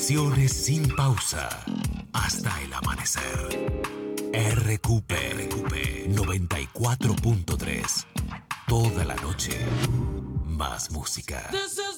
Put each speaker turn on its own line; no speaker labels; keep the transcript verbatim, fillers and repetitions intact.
Canciones sin pausa hasta el amanecer. R Q P, R Q P noventa y cuatro punto tres. Toda la noche, más música.